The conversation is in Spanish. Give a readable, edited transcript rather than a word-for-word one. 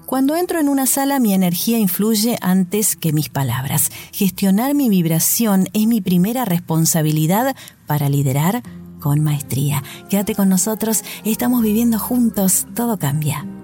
Cuando entro en una sala, mi energía influye antes que mis palabras. Gestionar mi vibración es mi primera responsabilidad para liderar con maestría. Quédate con nosotros, estamos viviendo juntos, todo cambia.